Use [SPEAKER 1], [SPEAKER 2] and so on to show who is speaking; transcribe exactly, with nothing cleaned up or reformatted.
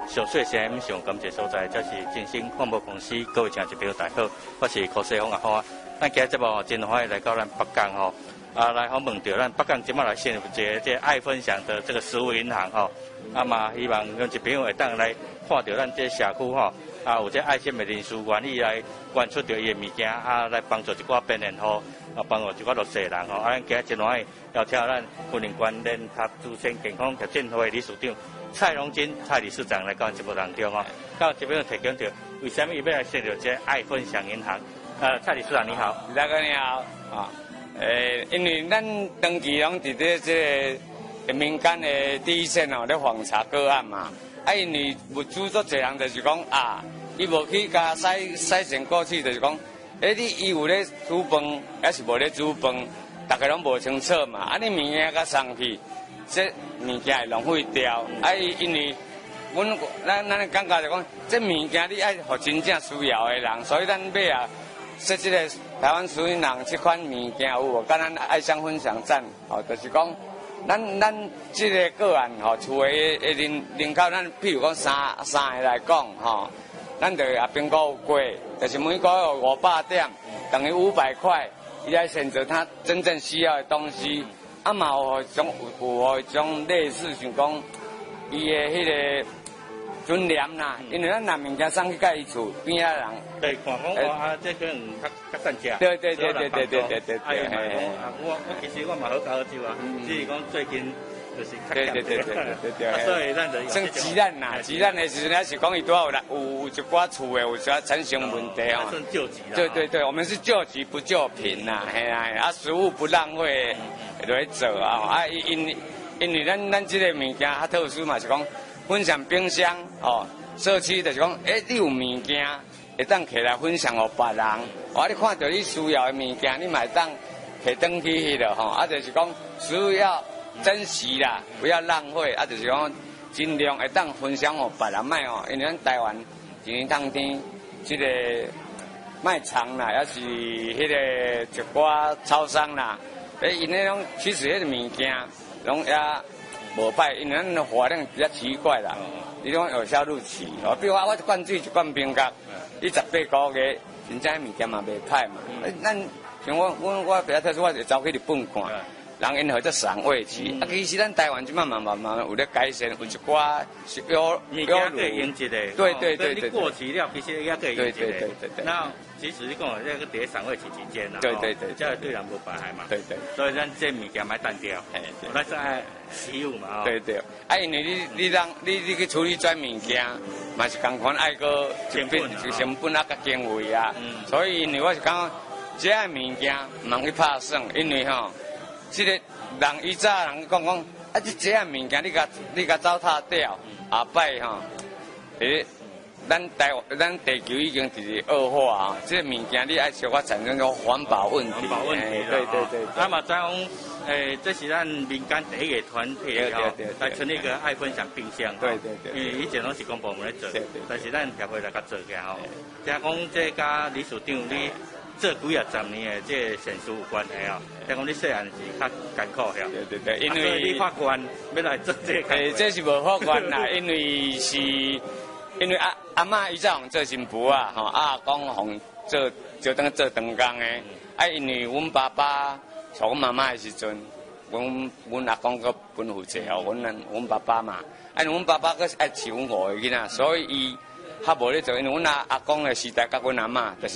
[SPEAKER 1] 上水县上感谢所在，这是振兴广播公司各位听众朋友大家好，我是柯世峰阿花。咱今日节目真欢喜来到咱北港吼，啊来访问到咱北港今麦来陷入一个这爱分享的这个食物银行吼，啊嘛希望咱一朋友会当来看到咱这社区吼，啊有这爱心的人士愿意来捐出着伊的物件，啊来帮助一寡病人吼。啊，帮助一寡弱势人吼，啊，咱今日真欢喜邀请咱婚姻关联合资产健康促进会理事长蔡荣金蔡理事长来到节目当中吼，到这边提供着为什么伊要来设立这爱分享银行？呃，蔡理事长你好，
[SPEAKER 2] 大家你好啊，诶，因为咱长期拢伫咧这个民间的第一线哦，咧访查个案嘛，啊，因为物资做侪人就是讲啊，伊无去甲使使钱过去，就是讲。诶，你伊有咧煮饭，还是无咧煮饭，大家拢无清楚嘛。啊，你物件甲送去，这物件会浪费掉。啊，因为阮咱咱感觉就讲，这物件你爱互真正需要的人，所以咱买啊，说这个台湾属于人这款物件有无？甲咱爱乡分享站，吼、哦，就是讲，咱咱这个个案吼，厝的的人人口，咱譬如讲三三个来讲，吼、哦。咱就也评估过，就是每个月五百点，等于五百块，伊来选择他真正需要的东西。啊嘛有种有有种类似像讲，伊的迄个尊严啦，因为咱拿物件送去甲伊厝边仔人。
[SPEAKER 1] 对，看讲啊，这可能较较善食。
[SPEAKER 2] 对对对对对对对对。
[SPEAKER 1] 哎呀，啊，我我其实我嘛好搞好酒啊，只是讲最近。就是对对对对对对，所以咱就
[SPEAKER 2] 算鸡蛋呐，鸡蛋的时阵，还是讲伊多有有有一寡厝的有一寡产生问题哦。
[SPEAKER 1] 算救急啦。
[SPEAKER 2] 对对对，我们是救急不救贫呐，嘿啦，啊食物不浪费，来做啊，啊因因为咱咱这个物件较特殊嘛，是讲分享冰箱哦，社区就是讲，诶，你有物件会当起来分享互别人，啊你看到你需要的物件，你嘛会当摕转去迄落吼，啊就是讲需要。珍惜啦，不要浪费，啊，就是讲尽量会当分享互别人卖哦，因为咱台湾前年冬天即个卖场啦，也是迄个一寡超商啦，诶，因迄种其实迄个物件拢也无歹，因为咱的活量比较奇怪啦，你讲有销路期，哦，比如话我一罐水一罐冰角，你十八个月，真正物件嘛袂歹嘛，咱像我我我比较特殊，我就走去日本看。人因何做赏味期，啊，其实咱台湾即慢慢慢慢有咧改善，有一寡有
[SPEAKER 1] 有可以应急的，
[SPEAKER 2] 对对对对，
[SPEAKER 1] 你过期了，其实也可以应急的，
[SPEAKER 2] 对对对对对。
[SPEAKER 1] 那其实你讲这个伫赏味期期间啦，
[SPEAKER 2] 对对对，
[SPEAKER 1] 这对人无妨害嘛，
[SPEAKER 2] 对对。
[SPEAKER 1] 所以咱这物件买单掉，嘿，咱是爱实用嘛，
[SPEAKER 2] 对对。啊，因为你你让你你去处理这物件，嘛是共款爱个成本、成本啊，甲经费啊，所以因为我是讲，这个物件唔通去拍算，因为吼。即个人以早人讲讲，啊，即这样物件你甲你甲糟蹋掉，后摆吼，诶，咱台咱地球已经是恶化啊，即个物件你爱小可产生种环保问题。
[SPEAKER 1] 环保问题
[SPEAKER 2] 对对对。
[SPEAKER 1] 啊嘛，再讲，诶，这是咱民间第一个团体哦，来成立一个爱分享冰箱。
[SPEAKER 2] 对对对。
[SPEAKER 1] 因为以前拢是公部门来做，但是咱协会来甲做起吼。听讲这甲理事长你。这几啊十年的这个善事有关系哦，听讲你细汉是较艰苦吓。
[SPEAKER 2] 对对对，因为
[SPEAKER 1] 你法官要来做这个。
[SPEAKER 2] 诶，这是无法官啦，因为是因为阿阿嬷伊早做新妇啊，吼啊公红做就当做长工诶，啊因为阮爸爸从阮妈妈的时阵，阮阮阿公个分负责哦，阮阮爸爸嘛，啊阮爸爸个是爱饲阮五个囡仔，所以伊较无咧做，因为阮阿阿公的时代甲阮阿嬷就是。